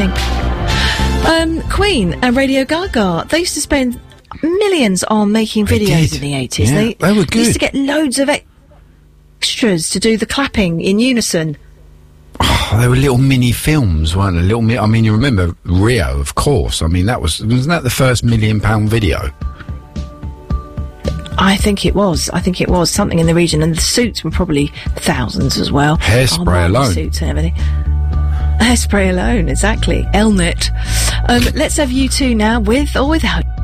evening. Queen and Radio Gaga, they used to spend millions on making videos in the 80s. Yeah, they were good. Used to get loads of extras to do the clapping in unison. Oh, they were little mini films, weren't they? I mean, you remember Rio, of course. I mean, wasn't that the first £1 million video? I think it was something in the region, and the suits were probably thousands as well. Hairspray alone. Suits and everything. Hairspray alone, exactly. Elnet. Let's have you two now, with or without